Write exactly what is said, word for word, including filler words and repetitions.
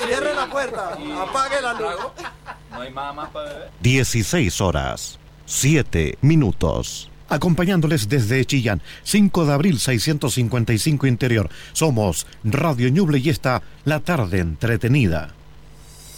Cierre la puerta, apague la luz. No hay nada más para beber. dieciséis horas, siete minutos. Acompañándoles desde Chillán, cinco de abril seiscientos cincuenta y cinco Interior. Somos Radio Ñuble y esta, la tarde entretenida.